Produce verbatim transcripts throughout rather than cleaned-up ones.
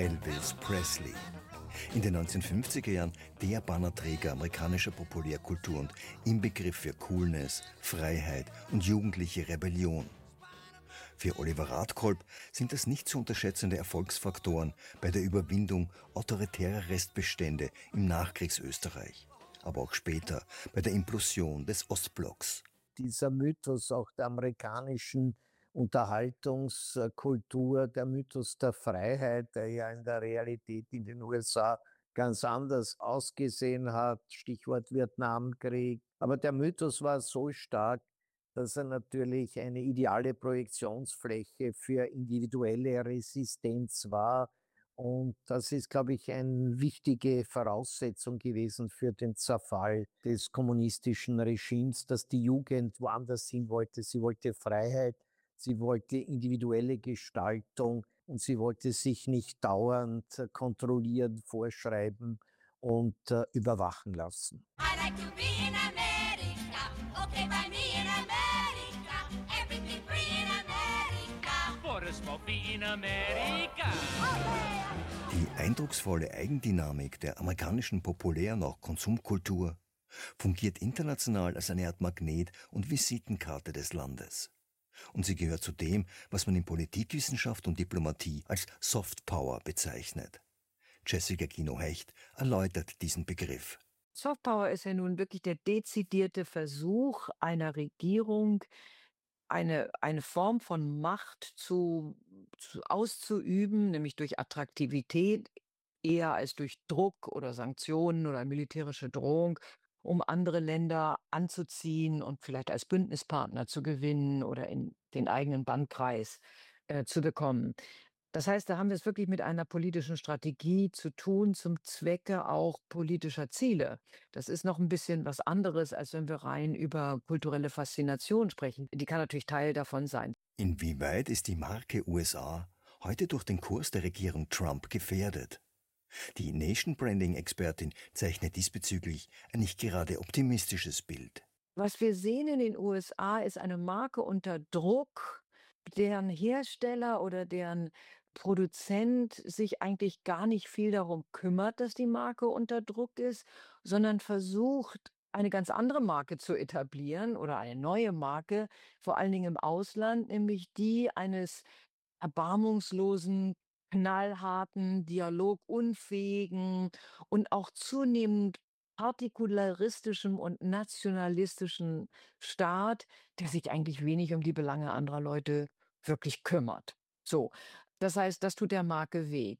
Elvis Presley. In den neunzehnhundertfünfziger Jahren der Bannerträger amerikanischer Populärkultur und Inbegriff für Coolness, Freiheit und jugendliche Rebellion. Für Oliver Radkolb sind das nicht zu unterschätzende Erfolgsfaktoren bei der Überwindung autoritärer Restbestände im Nachkriegsösterreich, aber auch später bei der Implosion des Ostblocks. Dieser Mythos auch der amerikanischen Unterhaltungskultur, der Mythos der Freiheit, der ja in der Realität in den U S A ganz anders ausgesehen hat, Stichwort Vietnamkrieg. Aber der Mythos war so stark, dass er natürlich eine ideale Projektionsfläche für individuelle Resistenz war. Und das ist, glaube ich, eine wichtige Voraussetzung gewesen für den Zerfall des kommunistischen Regimes, dass die Jugend woanders hin wollte. Sie wollte Freiheit, sie wollte individuelle Gestaltung und sie wollte sich nicht dauernd kontrollieren, vorschreiben und äh, überwachen lassen. I like to be in America, okay by me in America, everything free in America. For a smoke be in America. Die eindrucksvolle Eigendynamik der amerikanischen Populär- und auch Konsumkultur fungiert international als eine Art Magnet und Visitenkarte des Landes. Und sie gehört zu dem, was man in Politikwissenschaft und Diplomatie als Soft Power bezeichnet. Jessica Kino-Hecht erläutert diesen Begriff. Soft Power ist ja nun wirklich der dezidierte Versuch einer Regierung, eine, eine Form von Macht zu, zu auszuüben, nämlich durch Attraktivität, eher als durch Druck oder Sanktionen oder militärische Drohung, um andere Länder anzuziehen und vielleicht als Bündnispartner zu gewinnen oder in den eigenen Bandkreis äh, zu bekommen. Das heißt, da haben wir es wirklich mit einer politischen Strategie zu tun, zum Zwecke auch politischer Ziele. Das ist noch ein bisschen was anderes, als wenn wir rein über kulturelle Faszination sprechen. Die kann natürlich Teil davon sein. Inwieweit ist die Marke U S A heute durch den Kurs der Regierung Trump gefährdet? Die Nation-Branding-Expertin zeichnet diesbezüglich ein nicht gerade optimistisches Bild. Was wir sehen in den U S A ist eine Marke unter Druck, deren Hersteller oder deren Produzent sich eigentlich gar nicht viel darum kümmert, dass die Marke unter Druck ist, sondern versucht, eine ganz andere Marke zu etablieren oder eine neue Marke, vor allen Dingen im Ausland, nämlich die eines erbarmungslosen, knallharten, dialogunfähigen und auch zunehmend partikularistischen und nationalistischen Staat, der sich eigentlich wenig um die Belange anderer Leute wirklich kümmert. So, das heißt, das tut der Marke weh.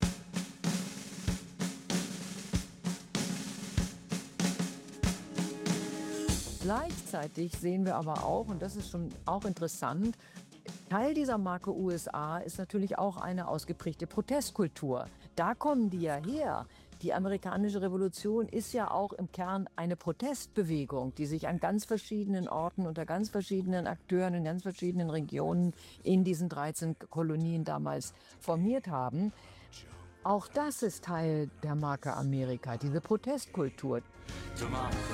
Gleichzeitig sehen wir aber auch, und das ist schon auch interessant, Teil dieser Marke U S A ist natürlich auch eine ausgeprägte Protestkultur. Da kommen die ja her. Die amerikanische Revolution ist ja auch im Kern eine Protestbewegung, die sich an ganz verschiedenen Orten unter ganz verschiedenen Akteuren in ganz verschiedenen Regionen in diesen dreizehn Kolonien damals formiert haben. Auch das ist Teil der Marke Amerika, diese Protestkultur.